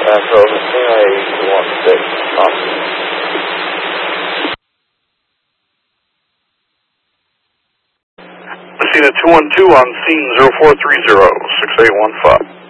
Echo, Messina 8216, copy. Messina 212 on scene 0430, 6815.